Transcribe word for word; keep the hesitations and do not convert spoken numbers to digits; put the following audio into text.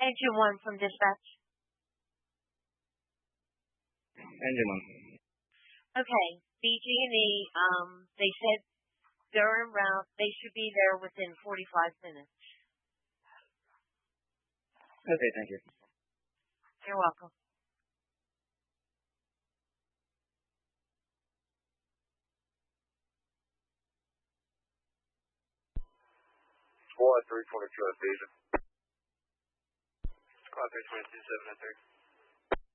Engine one from dispatch. Engine one. Okay, B G and E, um, they said they're en route. They should be there within forty-five minutes. Okay, thank you. You're welcome. Squad three twenty-two at Station. Squad three twenty-two, seven oh three.